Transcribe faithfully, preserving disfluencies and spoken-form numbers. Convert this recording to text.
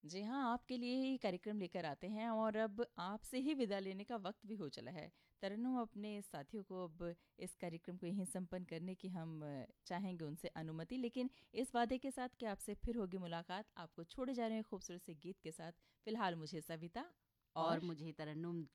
जी हाँ, आपके लिए ही कार्यक्रम लेकर आते हैं और अब आपसे ही विदा लेने का वक्त भी हो चला है। तरन्नुम अपने साथियों को अब इस कार्यक्रम को यहीं संपन्न करने की हम अ, चाहेंगे उनसे अनुमति, लेकिन इस वादे के साथ कि आपसे फिर होगी मुलाकात। आपको छोड़े जा रहे हैं खूबसूरत से गीत के साथ। फिलहाल मुझे सविता और और मुझे तरन्नुम